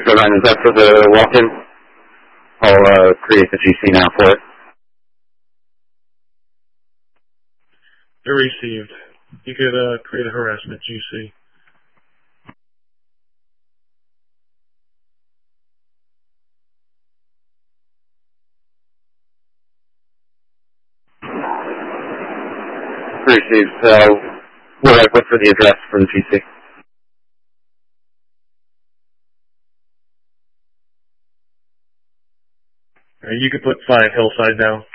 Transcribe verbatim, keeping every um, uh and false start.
Victor nine, is that for the walk-in? I'll uh, create the G C now for it. They're received. You could uh, create a harassment G C. Received. Uh, what do I put for the address for the G C? Uh, you could put five Hillside now.